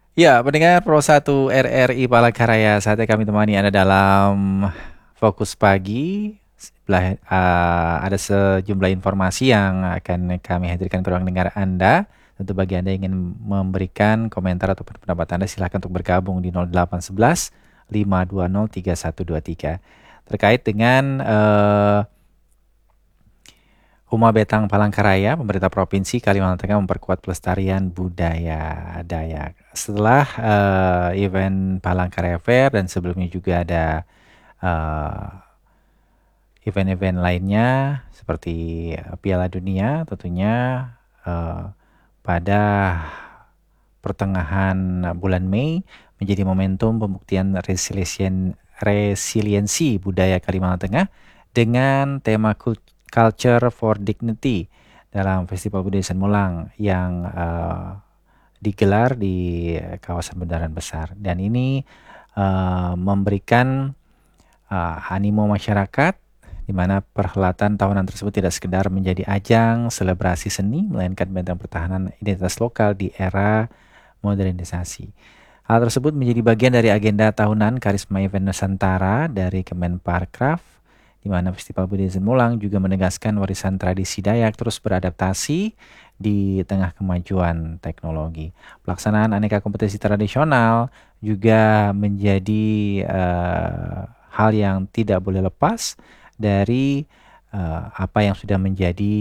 Ya, pendengar Pro 1 RRI Palangkaraya, saatnya kami temani Anda dalam Fokus Pagi. Ada sejumlah informasi yang akan kami hadirkan ke ruang dengar Anda. Tentu bagi Anda yang ingin memberikan komentar atau pendapat Anda, silakan untuk bergabung di 0811 520 3123. Terkait dengan Uma Betang Palangkaraya, pemerintah Provinsi Kalimantan Tengah memperkuat pelestarian budaya Dayak. Setelah event Palangkaraya Fair dan sebelumnya juga ada eh, event-event lainnya seperti Piala Dunia tentunya eh, pada pertengahan bulan Mei menjadi momentum pembuktian resiliensi budaya Kalimantan Tengah dengan tema Culture for Dignity dalam Festival Budaya Senmulang yang digelar di kawasan Bundaran Besar. Dan ini memberikan animo masyarakat di mana perhelatan tahunan tersebut tidak sekedar menjadi ajang selebrasi seni, melainkan benteng pertahanan identitas lokal di era modernisasi. Hal tersebut menjadi bagian dari agenda tahunan Karisma Event Nusantara dari Kemenparekraf, di mana Festival Budaya Senmulang juga menegaskan warisan tradisi Dayak terus beradaptasi di tengah kemajuan teknologi. Pelaksanaan aneka kompetisi tradisional juga menjadi hal yang tidak boleh lepas dari apa yang sudah menjadi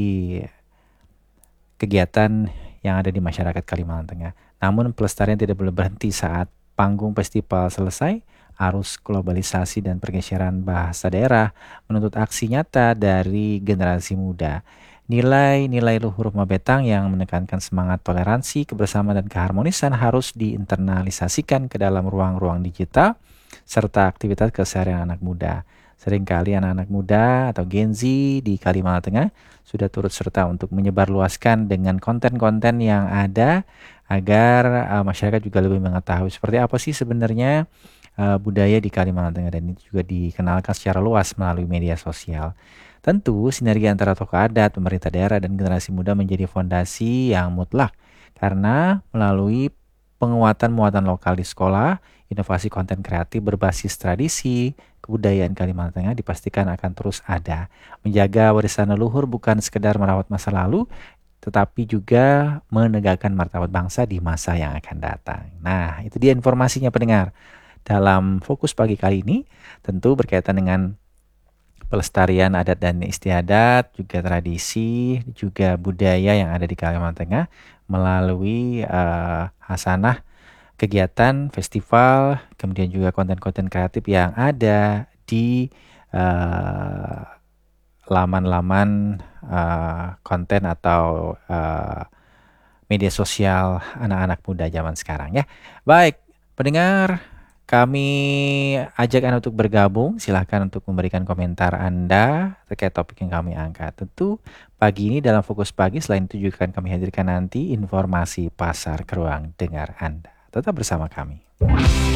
kegiatan yang ada di masyarakat Kalimantan Tengah. Namun pelestarian tidak boleh berhenti saat panggung festival selesai. Arus globalisasi dan pergeseran bahasa daerah menuntut aksi nyata dari generasi muda. Nilai-nilai luhur Mabetang yang menekankan semangat toleransi, kebersamaan, dan keharmonisan harus diinternalisasikan ke dalam ruang-ruang digital serta aktivitas keseharian anak muda. Seringkali anak-anak muda atau Gen Z di Kalimantan Tengah sudah turut serta untuk menyebarluaskan dengan konten-konten yang ada agar masyarakat juga lebih mengetahui seperti apa sih sebenarnya budaya di Kalimantan Tengah, dan itu juga dikenalkan secara luas melalui media sosial. Tentu sinergi antara tokoh adat, pemerintah daerah, dan generasi muda menjadi fondasi yang mutlak karena melalui penguatan muatan lokal di sekolah, inovasi konten kreatif berbasis tradisi, kebudayaan Kalimantan Tengah dipastikan akan terus ada. Menjaga warisan leluhur bukan sekedar merawat masa lalu, tetapi juga menegakkan martabat bangsa di masa yang akan datang. Nah, itu dia informasinya pendengar. Dalam fokus pagi kali ini, tentu berkaitan dengan pelestarian adat dan istiadat, juga tradisi, juga budaya yang ada di Kalimantan Tengah melalui hasanah kegiatan, festival, kemudian juga konten-konten kreatif yang ada di uh, laman-laman konten atau media sosial anak-anak muda zaman sekarang ya. Baik, pendengar, kami ajak Anda untuk bergabung. Silahkan untuk memberikan komentar Anda terkait topik yang kami angkat. Tentu pagi ini dalam Fokus Pagi, selain itu juga akan kami hadirkan nanti informasi pasar ke ruang dengar Anda. Tetap bersama kami.